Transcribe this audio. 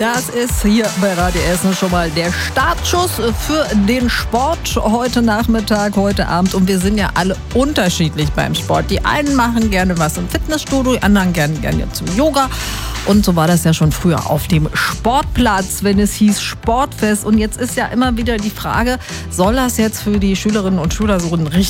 Das ist hier bei Radio Essen schon mal der Startschuss für den Sport heute Nachmittag, heute Abend. Und wir sind ja alle unterschiedlich beim Sport. Die einen machen gerne was im Fitnessstudio, die anderen gerne zum Yoga. Und so war das ja schon früher auf dem Sportplatz, wenn es hieß Sportfest. Und jetzt ist ja immer wieder die Frage, soll das jetzt für die Schülerinnen und Schüler so ein